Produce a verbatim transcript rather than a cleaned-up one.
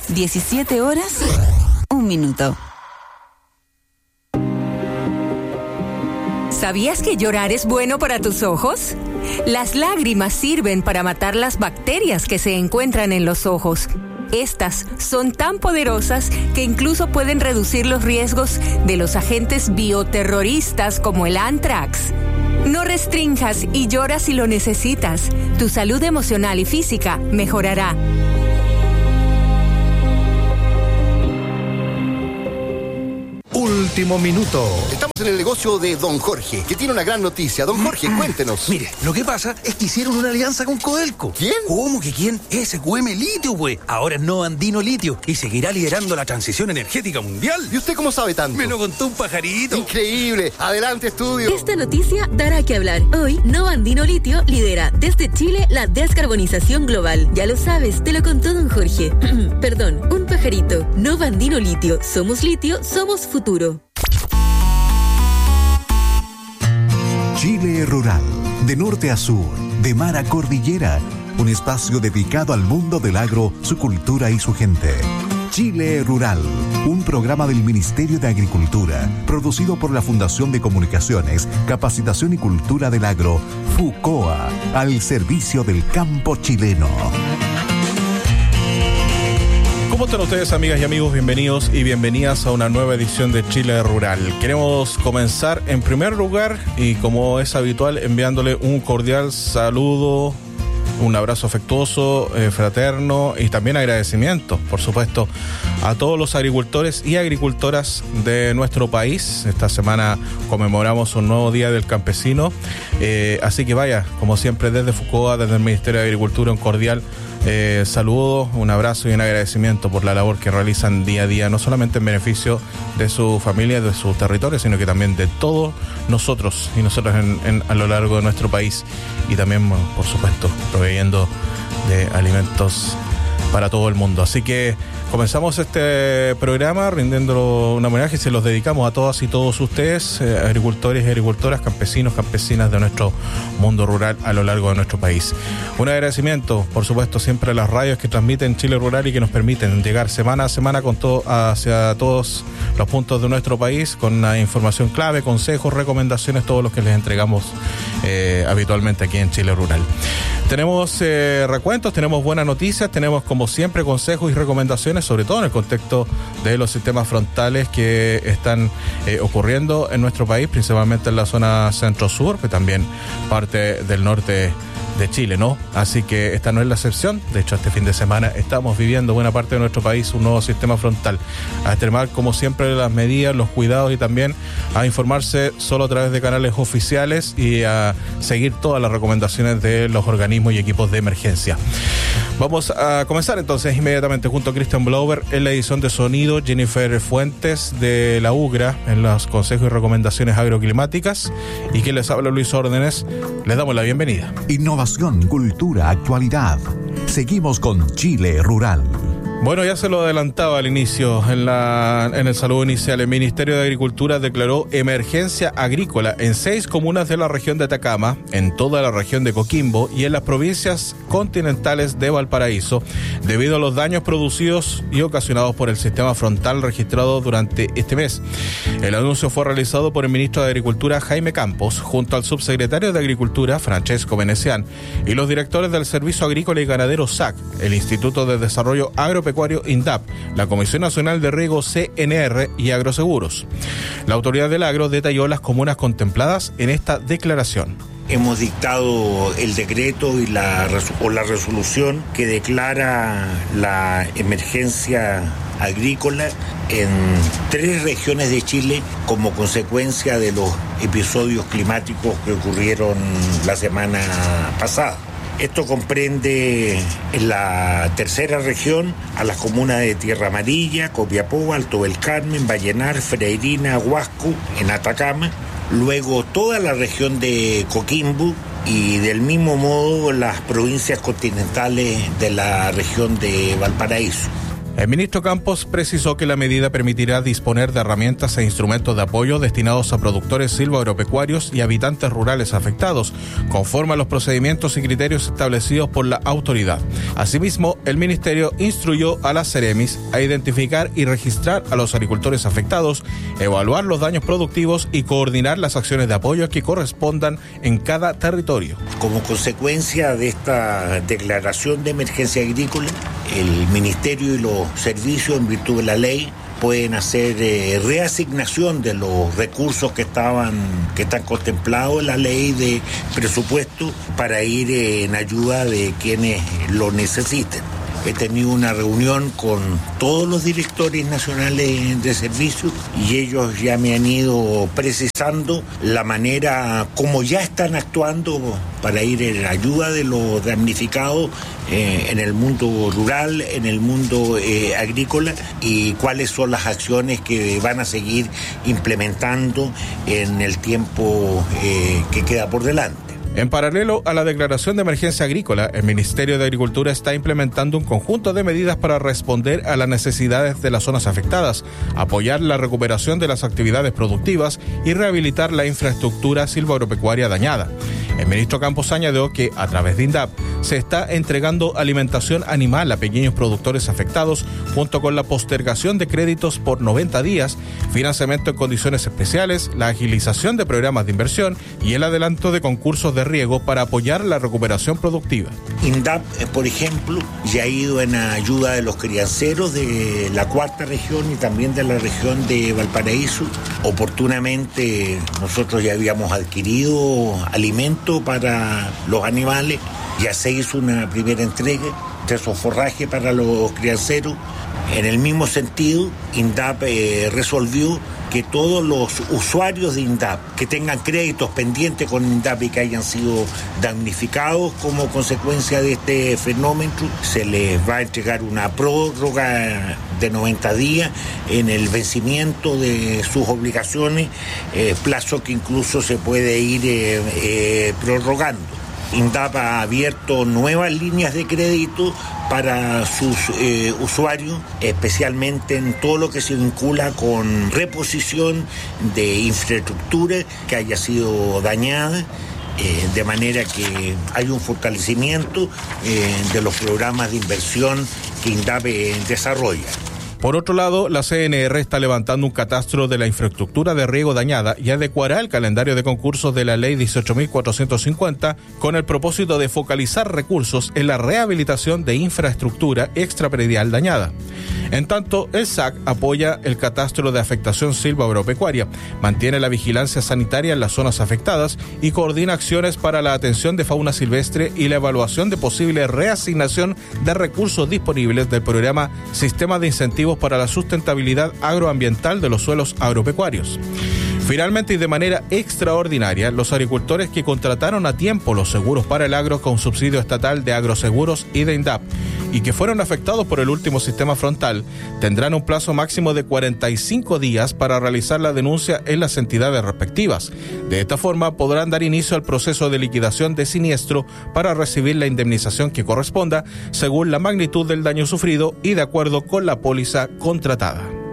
diecisiete horas, un minuto. ¿Sabías que llorar es bueno para tus ojos? Las lágrimas sirven para matar las bacterias que se encuentran en los ojos. Estas son tan poderosas que incluso pueden reducir los riesgos de los agentes bioterroristas como el anthrax. No restrinjas y llora si lo necesitas. Tu salud emocional y física mejorará. Último minuto. Estamos en el negocio de Don Jorge, que tiene una gran noticia. Don Jorge, cuéntenos. Mire, lo que pasa es que hicieron una alianza con Codelco. ¿Quién? ¿Cómo que quién? S Q M Litio, güey. Ahora es Nova Andino Litio y seguirá liderando la transición energética mundial. ¿Y usted cómo sabe tanto? Me lo contó un pajarito. Increíble. Adelante, estudio. Esta noticia dará que hablar. Hoy, Nova Andino Litio lidera desde Chile la descarbonización global. Ya lo sabes, te lo contó Don Jorge. Perdón, un pajarito. Nova Andino Litio. Somos litio, somos futuro. Chile Rural, de norte a sur, de mar a cordillera, un espacio dedicado al mundo del agro, su cultura y su gente. Chile Rural, un programa del Ministerio de Agricultura, producido por la Fundación de Comunicaciones, Capacitación y Cultura del Agro, FUCOA, al servicio del campo chileno. ¿Cómo están ustedes, amigas y amigos? Bienvenidos y bienvenidas a una nueva edición de Chile Rural. Queremos comenzar en primer lugar y, como es habitual, enviándole un cordial saludo, un abrazo afectuoso, eh, fraterno y también agradecimiento, por supuesto, a todos los agricultores y agricultoras de nuestro país. Esta semana conmemoramos un nuevo Día del Campesino, eh, así que vaya, como siempre, desde FUCOA, desde el Ministerio de Agricultura, un cordial Eh, saludo, un abrazo y un agradecimiento por la labor que realizan día a día, no solamente en beneficio de su familia, de su territorio, sino que también de todos nosotros y nosotros en, en, a lo largo de nuestro país, y también, por supuesto, proveyendo de alimentos para todo el mundo. Así que comenzamos este programa rindiendo un homenaje y se los dedicamos a todas y todos ustedes, eh, agricultores y agricultoras, campesinos, campesinas de nuestro mundo rural a lo largo de nuestro país. Un agradecimiento, por supuesto, siempre a las radios que transmiten Chile Rural y que nos permiten llegar semana a semana con todo, hacia todos los puntos de nuestro país, con una información clave, consejos, recomendaciones, todos los que les entregamos eh, habitualmente aquí en Chile Rural. Tenemos eh, recuentos, tenemos buenas noticias, tenemos como siempre consejos y recomendaciones, sobre todo en el contexto de los sistemas frontales que están eh, ocurriendo en nuestro país, principalmente en la zona centro-sur, pero también parte del norte de Chile, ¿no? Así que esta no es la excepción. De hecho, este fin de semana estamos viviendo buena parte de nuestro país un nuevo sistema frontal. A extremar, como siempre, las medidas, los cuidados y también a informarse solo a través de canales oficiales y a seguir todas las recomendaciones de los organismos y equipos de emergencia. Vamos a comenzar entonces inmediatamente junto a Christian Blower en la edición de sonido, Jennifer Fuentes de la UGRA en los consejos y recomendaciones agroclimáticas, y quien les habla, Luis Órdenes. Les damos la bienvenida. Innovación, cultura, actualidad. Seguimos con Chile Rural. Bueno, ya se lo adelantaba al inicio, en, la, en el saludo inicial. El Ministerio de Agricultura declaró emergencia agrícola en seis comunas de la región de Atacama, en toda la región de Coquimbo y en las provincias continentales de Valparaíso, debido a los daños producidos y ocasionados por el sistema frontal registrado durante este mes. El anuncio fue realizado por el ministro de Agricultura, Jaime Campos, junto al subsecretario de Agricultura, Francesco Venecián, y los directores del Servicio Agrícola y Ganadero S A C, el Instituto de Desarrollo Agropecuario INDAP, la Comisión Nacional de Riego C N R y Agroseguros. La autoridad del agro detalló las comunas contempladas en esta declaración. Hemos dictado el decreto y la, o la resolución que declara la emergencia agrícola en tres regiones de Chile como consecuencia de los episodios climáticos que ocurrieron la semana pasada. Esto comprende en la tercera región a las comunas de Tierra Amarilla, Copiapó, Alto del Carmen, Vallenar, Freirina, Huasco, en Atacama. Luego toda la región de Coquimbo y del mismo modo las provincias continentales de la región de Valparaíso. El ministro Campos precisó que la medida permitirá disponer de herramientas e instrumentos de apoyo destinados a productores silvoagropecuarios y habitantes rurales afectados, conforme a los procedimientos y criterios establecidos por la autoridad. Asimismo, el ministerio instruyó a las Ceremis a identificar y registrar a los agricultores afectados, evaluar los daños productivos y coordinar las acciones de apoyo que correspondan en cada territorio. Como consecuencia de esta declaración de emergencia agrícola, el ministerio y los servicios, en virtud de la ley, pueden hacer eh, reasignación de los recursos que estaban que están contemplados en la ley de presupuesto para ir eh, en ayuda de quienes lo necesiten. He tenido una reunión con todos los directores nacionales de servicio y ellos ya me han ido precisando la manera como ya están actuando para ir en ayuda de los damnificados eh, en el mundo rural, en el mundo eh, agrícola, y cuáles son las acciones que van a seguir implementando en el tiempo eh, que queda por delante. En paralelo a la declaración de emergencia agrícola, el Ministerio de Agricultura está implementando un conjunto de medidas para responder a las necesidades de las zonas afectadas, apoyar la recuperación de las actividades productivas y rehabilitar la infraestructura silvoagropecuaria dañada. El ministro Campos añadió que, a través de INDAP, se está entregando alimentación animal a pequeños productores afectados, junto con la postergación de créditos por noventa días, financiamiento en condiciones especiales, la agilización de programas de inversión y el adelanto de concursos de riego para apoyar la recuperación productiva. INDAP, por ejemplo, ya ha ido en ayuda de los crianceros de la cuarta región y también de la región de Valparaíso. Oportunamente nosotros ya habíamos adquirido alimento para los animales, ya se hizo una primera entrega de esos forrajes para los crianceros. En el mismo sentido, INDAP eh, resolvió que todos los usuarios de INDAP que tengan créditos pendientes con INDAP y que hayan sido damnificados como consecuencia de este fenómeno, se les va a entregar una prórroga de noventa días en el vencimiento de sus obligaciones, eh, plazo que incluso se puede ir eh, eh, prorrogando. INDAP ha abierto nuevas líneas de crédito para sus eh, usuarios, especialmente en todo lo que se vincula con reposición de infraestructura que haya sido dañada, eh, de manera que hay un fortalecimiento eh, de los programas de inversión que INDAP eh, desarrolla. Por otro lado, la C N R está levantando un catastro de la infraestructura de riego dañada y adecuará el calendario de concursos de la Ley dieciocho mil cuatrocientos cincuenta con el propósito de focalizar recursos en la rehabilitación de infraestructura extrapredial dañada. En tanto, el S A C apoya el catastro de afectación silvoagropecuaria, mantiene la vigilancia sanitaria en las zonas afectadas y coordina acciones para la atención de fauna silvestre y la evaluación de posible reasignación de recursos disponibles del programa Sistema de Incentivos para la Sustentabilidad Agroambiental de los Suelos Agropecuarios. Finalmente, y de manera extraordinaria, los agricultores que contrataron a tiempo los seguros para el agro con subsidio estatal de agroseguros y de INDAP y que fueron afectados por el último sistema frontal, tendrán un plazo máximo de cuarenta y cinco días para realizar la denuncia en las entidades respectivas. De esta forma, podrán dar inicio al proceso de liquidación de siniestro para recibir la indemnización que corresponda según la magnitud del daño sufrido y de acuerdo con la póliza contratada.